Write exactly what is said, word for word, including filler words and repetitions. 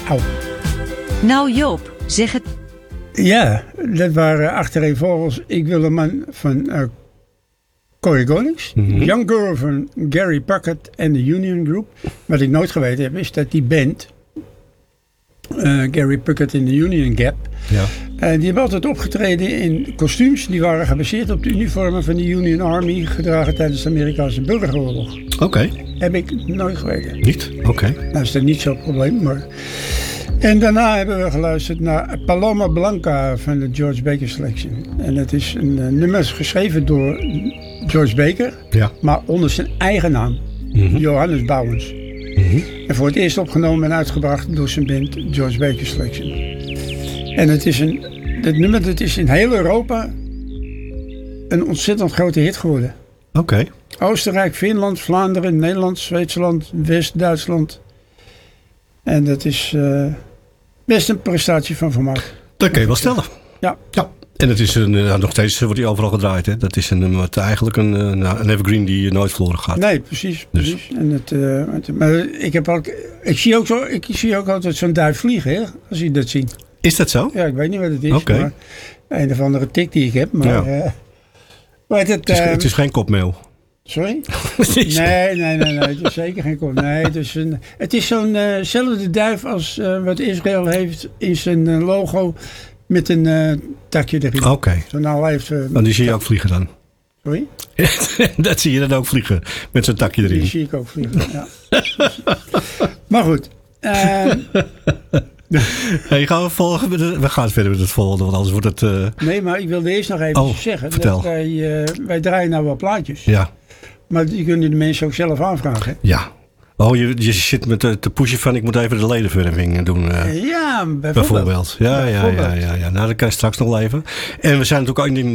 Au. Nou Joop, zeg het. Ja, dat waren achtereenvolgens Ik wil een man van uh, Corey Konings. Mm-hmm. Young Girl van Gary Puckett en de Union Group. Wat ik nooit geweten heb is dat die band, uh, Gary Puckett en de Union Gap, Ja. Uh, die hebben altijd opgetreden in kostuums. Die waren gebaseerd op de uniformen van de Union Army, gedragen tijdens de Amerikaanse burgeroorlog. Oké. Okay. Heb ik nooit geweten. Niet? Oké. Okay. Nou is dat niet zo'n probleem, maar... En daarna hebben we geluisterd naar Paloma Blanca van de George Baker Selection. En dat is een uh, nummer geschreven door George Baker, ja. maar onder zijn eigen naam. Mm-hmm. Johannes Bouwens. Mm-hmm. En voor het eerst opgenomen en uitgebracht door zijn band George Baker Selection. En het is een, dit nummer dat is in heel Europa een ontzettend grote hit geworden. Oké. Okay. Oostenrijk, Finland, Vlaanderen, Nederland, Zwitserland, West-Duitsland. En dat is uh, best een prestatie van vermaak. Dat kun je wel stellen. Ja. Ja. En het is een, nou, nog steeds wordt hij overal gedraaid. Hè? Dat is een, wat eigenlijk een, een evergreen die nooit verloren gaat. Nee, precies. Dus. precies. En het, uh, maar ik, heb ook, ik, zie ook zo, ik zie ook altijd zo'n duif vliegen, hè, als je dat ziet. Is dat zo? Ja, ik weet niet wat het is. Okay. Maar een of andere tik die ik heb. Maar, ja. uh, maar het, het, is, uh, het is geen kopmeel. Sorry? nee, nee, nee, nee. Het is zeker geen kop. Nee, het is, een, het is zo'nzelfde uh duif als uh, wat Israël heeft in zijn uh, logo met een uh, takje erin. Oké. Okay. Zo'n nou heeft. Uh, en die zie je ook vliegen dan? Sorry? Dat zie je dan ook vliegen met zo'n takje erin. Die zie ik ook vliegen, ja. Maar goed. Uh, Hey, gaan we, volgen met de, we gaan verder met het volgende, want anders wordt het... Uh... Nee, maar ik wilde eerst nog even oh, zeggen. Vertel. Dat wij, uh, wij draaien nou wel plaatjes. Ja. Maar die kunnen de mensen ook zelf aanvragen. Hè? Ja. Oh, je, je zit met te pushen van ik moet even de ledenverving doen. Uh, ja, bijvoorbeeld. bijvoorbeeld. Ja, ja, ja, ja, ja. Nou, dat kan je straks nog wel even. En we zijn natuurlijk ook in